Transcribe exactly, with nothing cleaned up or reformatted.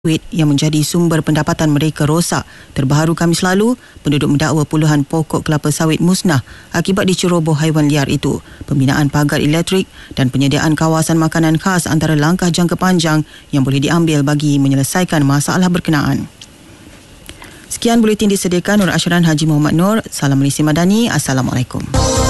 sawit yang menjadi sumber pendapatan mereka rosak. Terbaru Khamis lalu, penduduk mendakwa puluhan pokok kelapa sawit musnah akibat diceroboh haiwan liar itu. Pembinaan pagar elektrik dan penyediaan kawasan makanan khas antara langkah jangka panjang yang boleh diambil bagi menyelesaikan masalah berkenaan. Sekian buletin disediakan Nur Ashran Haji Muhammad Nur. Salam Malaysia Madani. Assalamualaikum.